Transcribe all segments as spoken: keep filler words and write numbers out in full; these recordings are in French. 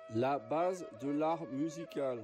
La base de l'art musical.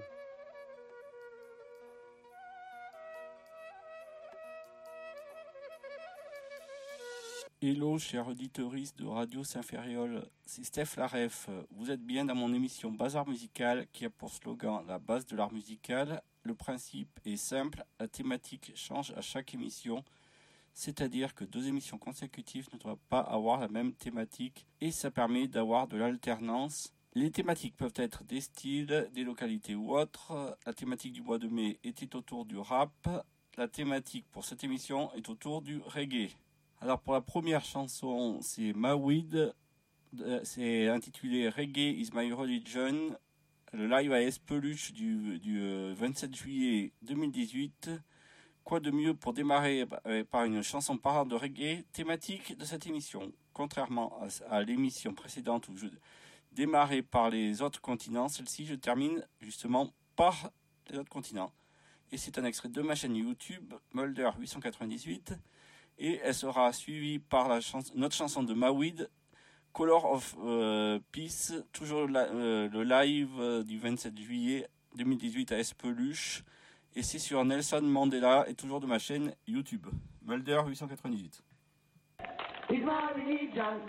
Hello, chers auditeurs de Radio Saint-Ferréol, c'est Steph Laref. Vous êtes bien dans mon émission Bazar Musical qui a pour slogan la base de l'art musical. Le principe est simple, la thématique change à chaque émission, c'est-à-dire que deux émissions consécutives ne doivent pas avoir la même thématique et ça permet d'avoir de l'alternance. Les thématiques peuvent être des styles, des localités ou autres. La thématique du mois de mai était autour du rap. La thématique pour cette émission est autour du reggae. Alors pour la première chanson, c'est Mawid, c'est intitulé Reggae is my religion, le live à Espeluche du, du vingt-sept juillet deux mille dix-huit. Quoi de mieux pour démarrer par une chanson parlant de reggae, thématique de cette émission. Contrairement à, à l'émission précédente où je démarrais par les autres continents, celle-ci je termine justement par les autres continents. Et c'est un extrait de ma chaîne YouTube, Mulder huit cent quatre-vingt-dix-huit. Et elle sera suivie par la chanson, notre chanson de Mawid, Color of euh, Peace, toujours la, euh, le live euh, du vingt-sept juillet deux mille dix-huit à Espeluche. Et c'est sur Nelson Mandela et toujours de ma chaîne YouTube, Mulder huit cent quatre-vingt-dixhuit. It's my religion.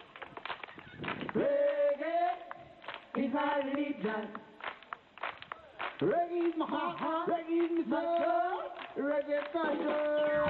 Reggae is my religion. Reggae is my heart. Reggae is my soul. Reggae culture.